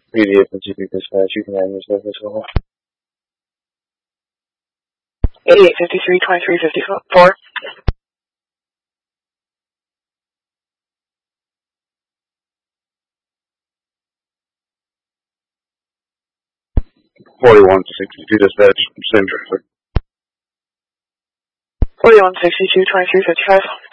88 Pacific Dispatch, you can have your service call. 8853 2354. 4162 Dispatch, same traffic. 4162 2355.